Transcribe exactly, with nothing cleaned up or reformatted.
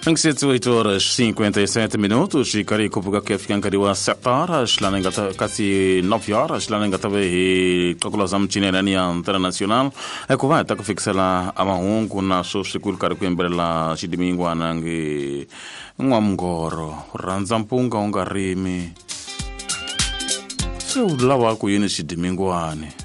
vinte e sete, oito horas e cinquenta e sete minutos e cari kupuka que fica kariwa sete horas lá ngata kasi nove horas lá ngata be calculação chinerania internacional é que vai tá que fixa lá a mahungu na so sekul kari kwembele la chidimingo anangi ngwamngoro ranza mpunga ungarimi so lawa ku yini chidimingo ane